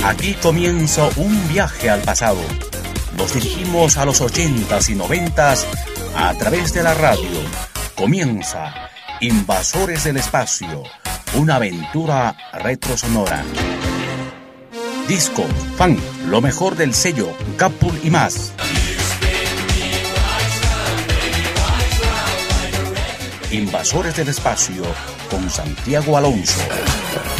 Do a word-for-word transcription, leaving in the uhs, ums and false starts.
Aquí comienza un viaje al pasado. Nos dirigimos a los ochentas y noventas a través de la radio. Comienza Invasores del Espacio, una aventura retrosonora. Disco, fan, lo mejor del sello Capul y más. Invasores del Espacio con Santiago Alonso.